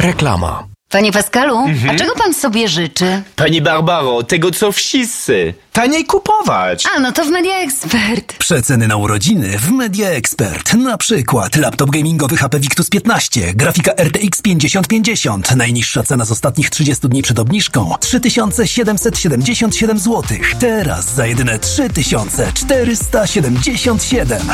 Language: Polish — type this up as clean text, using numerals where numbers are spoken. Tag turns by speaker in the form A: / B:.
A: Reklama.
B: Panie Pascalu, a czego pan sobie życzy?
C: Pani Barbaro, tego co wszyscy. Taniej kupować.
B: A, no to w Media Expert.
D: Przeceny na urodziny w Media Expert. Na przykład laptop gamingowy HP Victus 15, grafika RTX 5050. Najniższa cena z ostatnich 30 dni przed obniżką 3777 zł. Teraz za jedyne 3477.